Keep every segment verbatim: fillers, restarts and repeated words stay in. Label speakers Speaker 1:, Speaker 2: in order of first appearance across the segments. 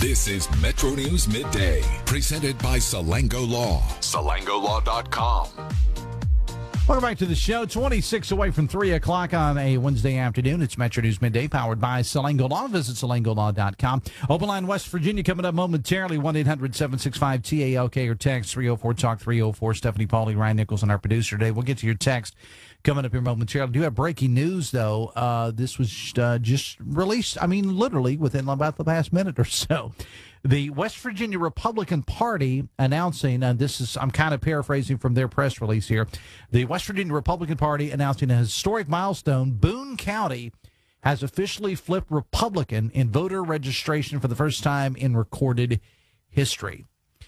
Speaker 1: This is Metro News Midday, presented by Salango Law. Salango Law dot com.
Speaker 2: Welcome back to the show. twenty-six away from three o'clock on a Wednesday afternoon. It's Metro News Midday, powered by Salango Law. Visit Salango Law dot com. Open line West Virginia coming up momentarily. one eight hundred seven six five T A L K or text three oh four talk three oh four. Stephanie Pauly, Ryan Nichols, and our producer today. We'll get to your text coming up here momentarily. I do have breaking news, though. Uh, this was uh, just released, I mean, literally within about the past minute or so. The West Virginia Republican Party announcing, and this is, I'm kind of paraphrasing from their press release here, the West Virginia Republican Party announcing a historic milestone. Boone County has officially flipped Republican in voter registration for the first time in recorded history.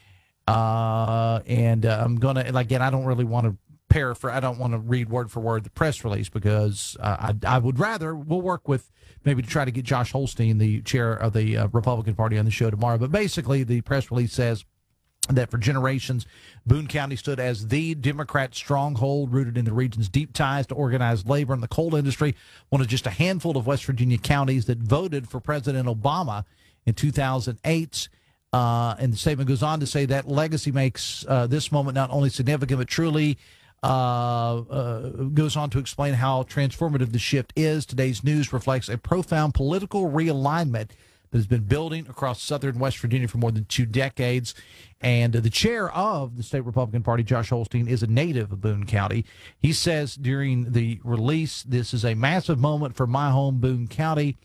Speaker 2: Uh, and uh, I'm going to, again, I don't really want to paraphrase, I don't want to read word for word the press release because uh, I, I would rather, we'll work with maybe to try to get Josh Holstein, the chair of the uh, Republican Party, on the show tomorrow. But basically, the press release says that for generations, Boone County stood as the Democrat stronghold rooted in the region's deep ties to organized labor and the coal industry, one of just a handful of West Virginia counties that voted for President Obama in two thousand eight. Uh, and the statement goes on to say that legacy makes uh, this moment not only significant, but truly Uh, uh, goes on to explain how transformative the shift is. Today's news reflects a profound political realignment that has been building across southern West Virginia for more than two decades. And uh, the chair of the state Republican Party, Josh Holstein, is a native of Boone County. He says during the release, this is a massive moment for my home, Boone County.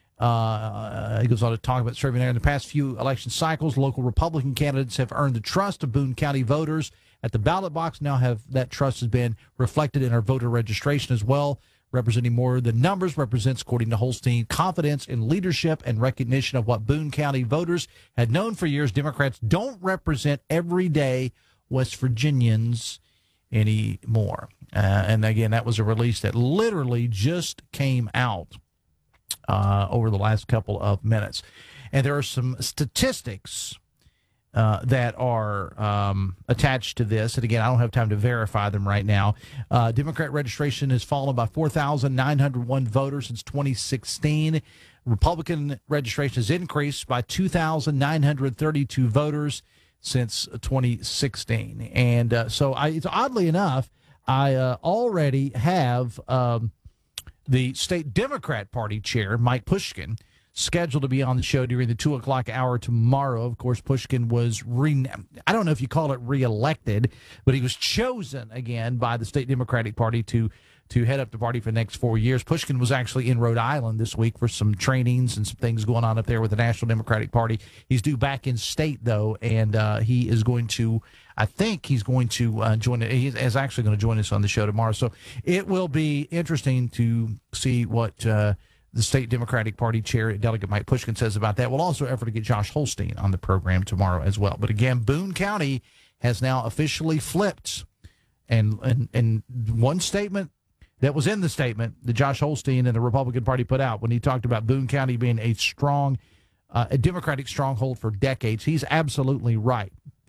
Speaker 2: Uh, he goes on to talk about serving there. In the past few election cycles, local Republican candidates have earned the trust of Boone County voters at the ballot box. Now have that trust has been reflected in our voter registration as well. Representing more than numbers represents, according to Holstein, confidence in leadership and recognition of what Boone County voters had known for years. Democrats don't represent everyday West Virginians anymore. Uh, and again, that was a release that literally just came out uh, over the last couple of minutes. And there are some statistics Uh, that are um, attached to this. And again, I don't have time to verify them right now. Uh, Democrat registration has fallen by four thousand nine hundred one voters since twenty sixteen. Republican registration has increased by two thousand nine hundred thirty-two voters since twenty sixteen. And uh, so I, it's oddly enough, I uh, already have um, the state Democrat Party chair, Mike Pushkin, scheduled to be on the show during the two o'clock hour tomorrow. Of course, Pushkin was, re- I don't know if you call it reelected, but he was chosen again by the state Democratic Party to to head up the party for the next four years. Pushkin was actually in Rhode Island this week for some trainings and some things going on up there with the National Democratic Party. He's due back in state, though, and uh, he is going to, I think he's going to uh, join, he is actually going to join us on the show tomorrow. So it will be interesting to see what uh, the state Democratic Party chair, Delegate Mike Pushkin, says about that. We'll also effort to get Josh Holstein on the program tomorrow as well. But again, Boone County has now officially flipped. And, and, and one statement that was in the statement that Josh Holstein and the Republican Party put out when he talked about Boone County being a strong, uh, a Democratic stronghold for decades, he's absolutely right.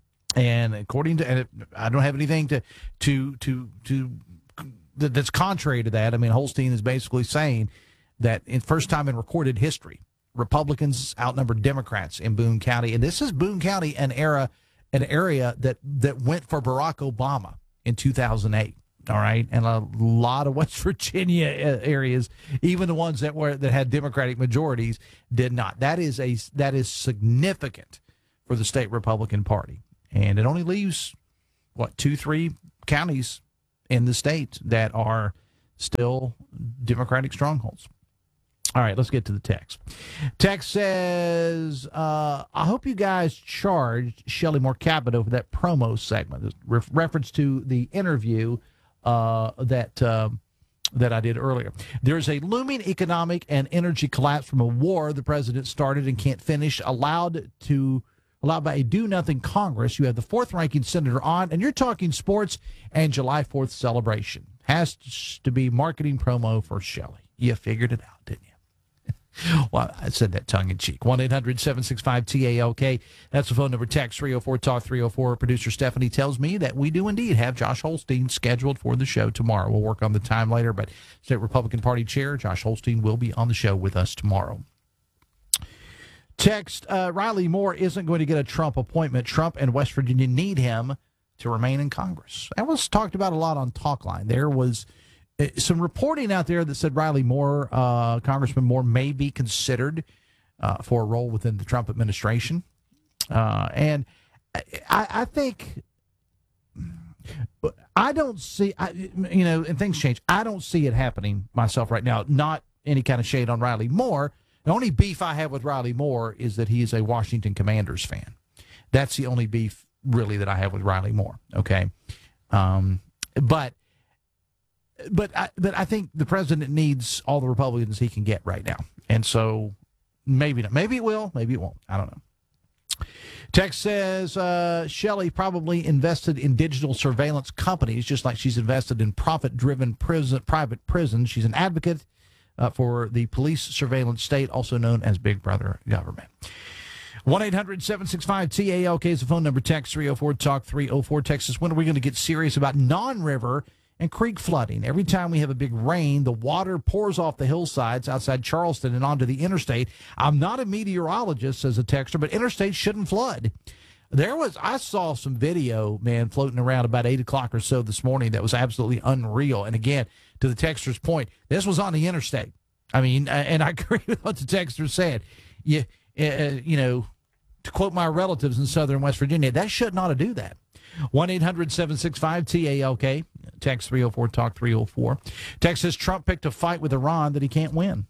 Speaker 2: And according to, and it, I don't have anything to, to, to, to, that's contrary to that. I mean, Holstein is basically saying that in first time in recorded history, Republicans outnumbered Democrats in Boone County. And this is Boone County, an era, an area that, that went for Barack Obama in two thousand eight. All right. And a lot of West Virginia areas, even the ones that were, that had Democratic majorities, did not. That is a, that is significant for the state Republican Party. And it only leaves what, two, three counties in the state that are still Democratic strongholds. All right, let's get to the text. Text says, uh, I hope you guys charged Shelley Moore Cabot over that promo segment. Re- reference to the interview uh, that uh, that I did earlier. There's a looming economic and energy collapse from a war the president started and can't finish, allowed to allowed by a do-nothing Congress. You have the fourth-ranking senator on, and you're talking sports and July fourth celebration. Has to be marketing promo for Shelley. You figured it out, didn't you? Well, I said that tongue-in-cheek. one eight hundred seven six five T A L K. That's the phone number. Text three oh four talk three oh four. Producer Stephanie tells me that we do indeed have Josh Holstein scheduled for the show tomorrow. We'll work on the time later, but State Republican Party Chair Josh Holstein will be on the show with us tomorrow. Text, uh, Riley Moore isn't going to get a Trump appointment. Trump and West Virginia need him to remain in Congress. That was talked about a lot on Talkline. There was uh, some reporting out there that said Riley Moore, uh, Congressman Moore, may be considered uh, for a role within the Trump administration. Uh, and I, I think, I don't see, I, you know, and things change. I don't see it happening myself right now. Not any kind of shade on Riley Moore. The only beef I have with Riley Moore is that he is a Washington Commanders fan. That's the only beef really that I have with Riley Moore. Okay. Um, but, but I, but I think the president needs all the Republicans he can get right now. And so maybe not, maybe it will, maybe it won't. I don't know. Text says, uh, Shelley probably invested in digital surveillance companies, just like she's invested in profit-driven prison, private prisons. She's an advocate uh, for the police surveillance state, also known as Big Brother government. one eight hundred seven six five T A L K is the phone number. Text three oh four talk three oh four. Texas, when are we going to get serious about non-river and creek flooding? Every time we have a big rain, the water pours off the hillsides outside Charleston and onto the interstate. I'm not a meteorologist, says a texter, but interstates shouldn't flood. There was, I saw some video, man, floating around about eight o'clock or so this morning that was absolutely unreal. And again, to the texter's point, this was on the interstate. I mean, and I agree with what the texter said. You, uh, you know, to quote my relatives in southern West Virginia, that shouldn't ought to do that. one eight hundred seven six five T A L K. Text three oh four talk three oh four. Text says Trump picked a fight with Iran that he can't win.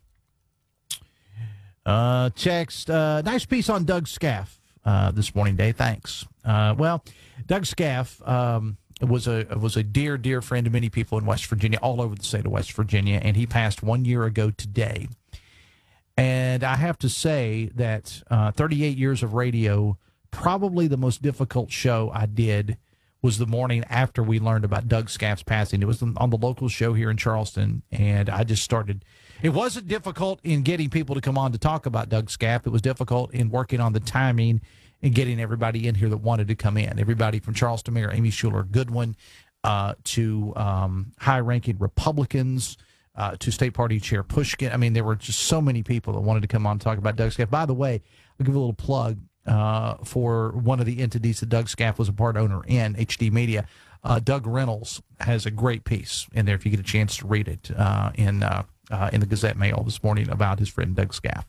Speaker 2: Uh, text, uh, nice piece on Doug Scaff uh, this morning, Dave. Thanks. Uh, well, Doug Scaff um, was a was a dear, dear friend of many people in West Virginia, all over the state of West Virginia, and he passed one year ago today. And I have to say that uh, thirty-eight years of radio, probably the most difficult show I did was the morning after we learned about Doug Scaff's passing. It was on the local show here in Charleston, and I just started. It wasn't difficult in getting people to come on to talk about Doug Scaff. It was difficult in working on the timing and getting everybody in here that wanted to come in. Everybody from Charleston Mayor Amy Schuler Goodwin uh, to um, high-ranking Republicans, uh, to State Party Chair Pushkin. I mean, there were just so many people that wanted to come on and talk about Doug Scaff. By the way, I'll give a little plug. Uh, for one of the entities that Doug Scaff was a part owner in, H D Media. Uh, Doug Reynolds has a great piece in there if you get a chance to read it uh, in uh, uh, in the Gazette Mail this morning about his friend Doug Scaff.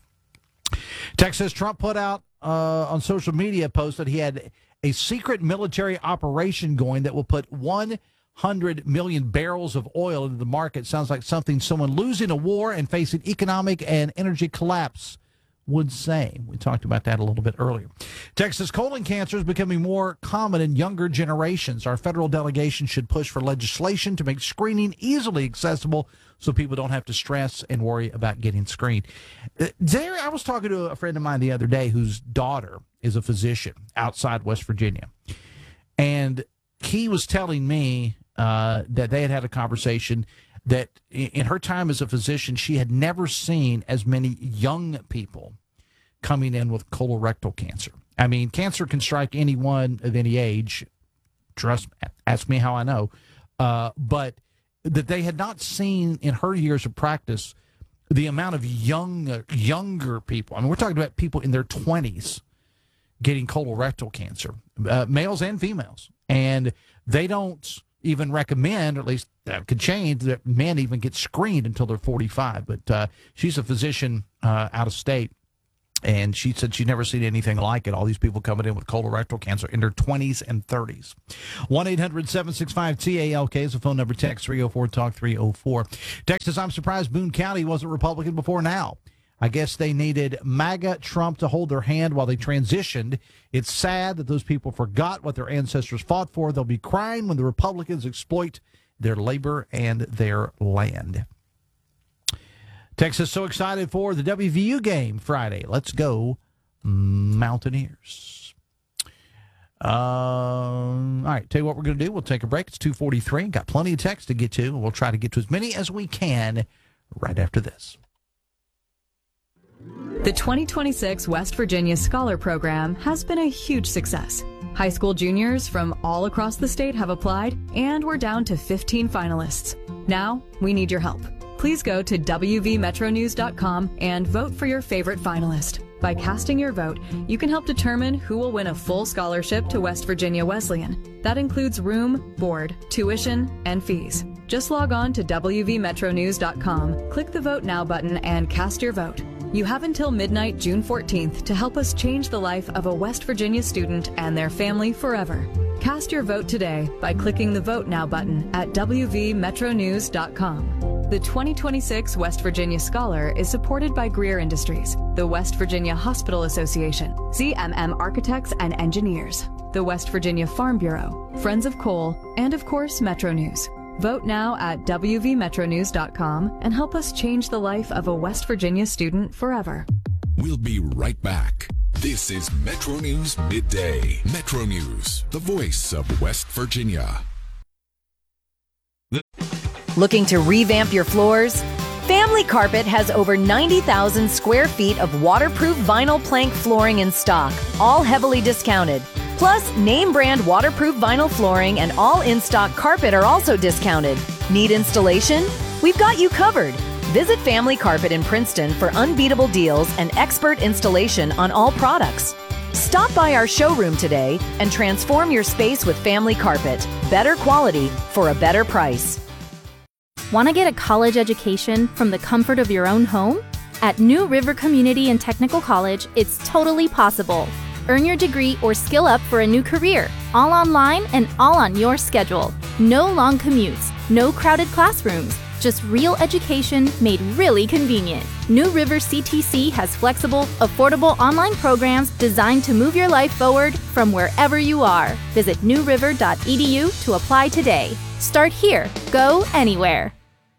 Speaker 2: Text says Trump put out uh, on social media a post that he had a secret military operation going that will put one hundred million barrels of oil into the market. Sounds like something someone losing a war and facing economic and energy collapse would say. We talked about that a little bit earlier. Texas colon cancer is becoming more common in younger generations. Our federal delegation should push for legislation to make screening easily accessible so people don't have to stress and worry about getting screened. There, I was talking to a friend of mine the other day whose daughter is a physician outside West Virginia. And he was telling me uh, that they had had a conversation that in her time as a physician, she had never seen as many young people coming in with colorectal cancer. I mean, cancer can strike anyone of any age. Trust, ask me how I know. Uh, but that they had not seen in her years of practice the amount of young, younger people. I mean, we're talking about people in their twenties getting colorectal cancer, uh, males and females. And they don't even recommend, or at least that could change, that men even get screened until they're forty-five. But uh, she's a physician uh, out of state, and she said she'd never seen anything like it. All these people coming in with colorectal cancer in their twenties and thirties. one eight hundred seven six five T A L K is the phone number. Text three oh four talk three oh four. Texas, I'm surprised Boone County wasn't Republican before now. I guess they needed MAGA Trump to hold their hand while they transitioned. It's sad that those people forgot what their ancestors fought for. They'll be crying when the Republicans exploit their labor and their land. Texas so excited for the W V U game Friday. Let's go Mountaineers. Um, all right, tell you what we're going to do. We'll take a break. It's two forty-three. Got plenty of text to get to. We'll try to get to as many as we can right after this.
Speaker 3: The twenty twenty-six West Virginia Scholar Program has been a huge success. High school juniors from all across the state have applied, and we're down to fifteen finalists. Now, we need your help. Please go to W V metro news dot com and vote for your favorite finalist. By casting your vote, you can help determine who will win a full scholarship to West Virginia Wesleyan. That includes room, board, tuition, and fees. Just log on to W V metro news dot com, click the Vote Now button, and cast your vote. You have until midnight, June fourteenth, to help us change the life of a West Virginia student and their family forever. Cast your vote today by clicking the Vote Now button at W V metro news dot com. The twenty twenty-six West Virginia Scholar is supported by Greer Industries, the West Virginia Hospital Association, Z M M Architects and Engineers, the West Virginia Farm Bureau, Friends of Coal, and of course, Metro News. Vote now at W V metro news dot com and help us change the life of a West Virginia student forever.
Speaker 1: We'll be right back. This is Metro News Midday. Metro News, the voice of West Virginia.
Speaker 4: Looking to revamp your floors? Family Carpet has over ninety thousand square feet of waterproof vinyl plank flooring in stock, all heavily discounted. Plus, name brand waterproof vinyl flooring and all in-stock carpet are also discounted. Need installation? We've got you covered. Visit Family Carpet in Princeton for unbeatable deals and expert installation on all products. Stop by our showroom today and transform your space with Family Carpet. Better quality for a better price.
Speaker 5: Want to get a college education from the comfort of your own home? At New River Community and Technical College, it's totally possible. Earn your degree or skill up for a new career, all online and all on your schedule. No long commutes, no crowded classrooms, just real education made really convenient. New River C T C has flexible, affordable online programs designed to move your life forward from wherever you are. Visit new river dot e d u to apply today. Start here, go anywhere.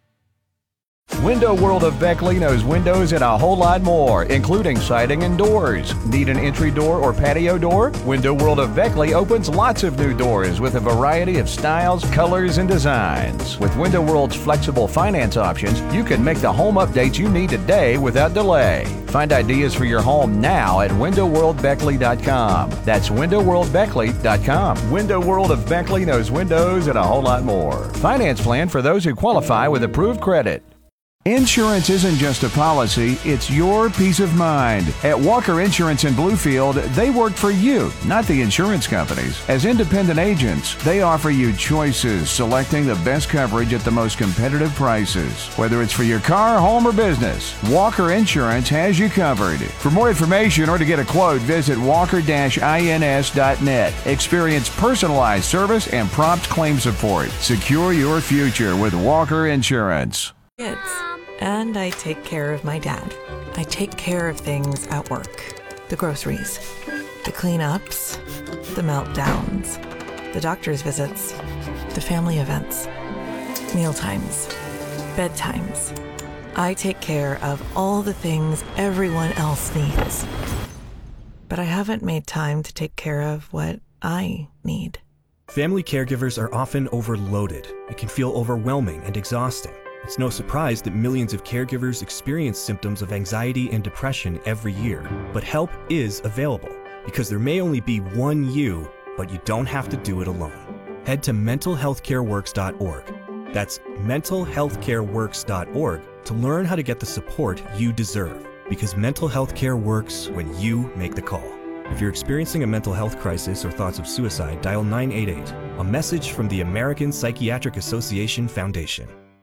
Speaker 6: Window World of Beckley knows windows and a whole lot more, including siding and doors. Need an entry door or patio door? Window World of Beckley opens lots of new doors with a variety of styles, colors, and designs. With Window World's flexible finance options, you can make the home updates you need today without delay. Find ideas for your home now at window world beckley dot com. That's window world beckley dot com. Window World of Beckley knows windows and a whole lot more. Finance plan for those who qualify with approved credit. Insurance isn't just a policy, it's your peace of mind. At Walker Insurance in Bluefield, they work for you, not the insurance companies. As independent agents, they offer you choices, selecting the best coverage at the most competitive prices. Whether it's for your car, home, or business, Walker Insurance has you covered. For more information or to get a quote, visit walker dash ins dot net. Experience personalized service and prompt claim support. Secure your future with Walker Insurance.
Speaker 7: Kids. And I take care of my dad. I take care of things at work. The groceries, the cleanups, the meltdowns, the doctor's visits, the family events, mealtimes, bedtimes. I take care of all the things everyone else needs. But I haven't made time to take care of what I need.
Speaker 8: Family caregivers are often overloaded. It can feel overwhelming and exhausting. It's no surprise that millions of caregivers experience symptoms of anxiety and depression every year. But help is available, because there may only be one you, but you don't have to do it alone. Head to mental health care works dot org. That's mental health care works dot org to learn how to get the support you deserve, because mental health care works when you make the call. If you're experiencing a mental health crisis or thoughts of suicide, dial nine eight eight, a message from the American Psychiatric Association Foundation.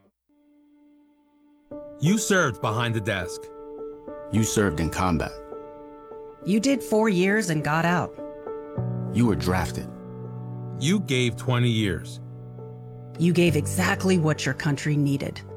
Speaker 9: You served behind the desk.
Speaker 10: You served in combat.
Speaker 11: You did four years and got out.
Speaker 10: You were drafted.
Speaker 9: You gave twenty years.
Speaker 11: You gave exactly what your country needed.